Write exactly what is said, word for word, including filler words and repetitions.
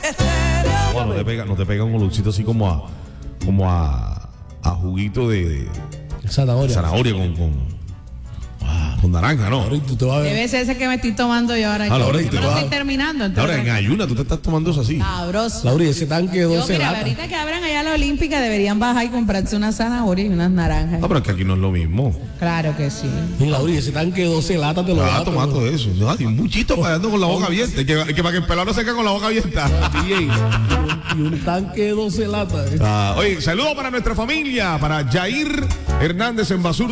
No, no te pega, no te pega un olorcito así como a, como a, a juguito de, de Zanahoria. zanahoria con, con, ah, con naranja, ¿no? Ahorita tú te vas a ver. Debe ser ese que me estoy tomando yo ahora. Ah, Laura, yo y te no lo vas- estoy terminando. Ahora en Entonces, ayuna tú te estás tomando eso así. sabroso. Laura, y ese tanque de Yo, doce mira, latas. ahorita que abran allá la Olímpica deberían bajar y comprarse unas zanahorias y unas naranjas. Ah, pero es que aquí no es lo mismo. Claro que sí. Y Laura, y ese tanque de doce latas te lo vas Ah, a tomando tomar. eso. Ay, un muchito para andar con la boca abierta. Que, que para que el pelado no se quede con la boca abierta. D J, y un tanque de doce latas. eh. Ah, oye, saludos para nuestra familia, para Jair Hernández en Basur.